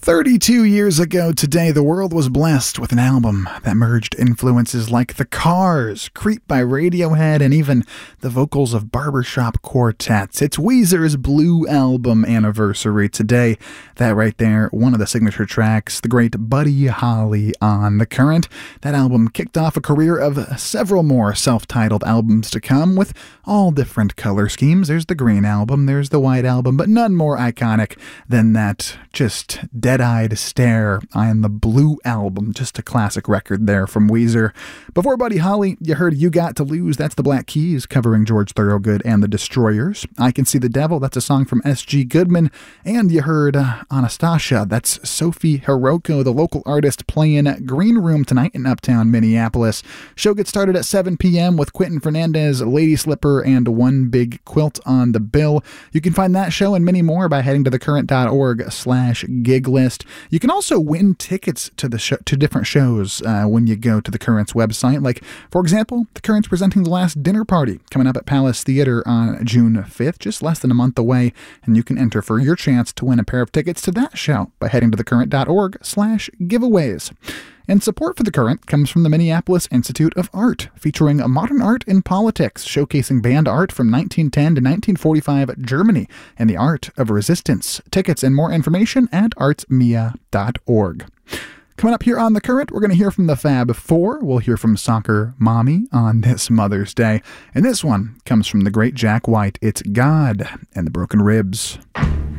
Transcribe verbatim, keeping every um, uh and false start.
thirty-two years ago today, the world was blessed with an album that merged influences like The Cars, Creep by Radiohead, and even the vocals of barbershop quartets. It's Weezer's Blue Album anniversary today. That right there, one of the signature tracks, the great Buddy Holly on The Current. That album kicked off a career of several more self-titled albums to come with all different color schemes. There's the green album, there's the white album, but none more iconic than that just dead-eyed stare on the Blue Album. Just a classic record there from Weezer. Before Buddy Holly, you heard You Got to Lose. That's the Black Keys covering George Thorogood and the Destroyers. I Can See the Devil. That's a song from S G Goodman. And you heard uh, Anastasia. That's Sophie Hiroko, the local artist, playing Green Room tonight in Uptown Minneapolis. Show gets started at seven p.m. with Quentin Fernandez, Lady Slipper, and One Big Quilt on the bill. You can find that show and many more by heading to thecurrent.org slash gig list. You can also win tickets to the show, to different shows uh, when you go to the Current's website. Like, for example, the Current's presenting The Last Dinner Party coming up at Palace Theater on June fifth, just less than a month away, and you can enter for your chance to win a pair of tickets to that show by heading to thecurrent.org slash giveaways. And support for The Current comes from the Minneapolis Institute of Art, featuring modern art in politics, showcasing band art from nineteen ten to nineteen forty-five Germany and the art of resistance. Tickets and more information at arts mia dot org. Coming up here on The Current, we're going to hear from the Fab Four. We'll hear from Soccer Mommy on this Mother's Day. And this one comes from the great Jack White. It's God and the Broken Ribs.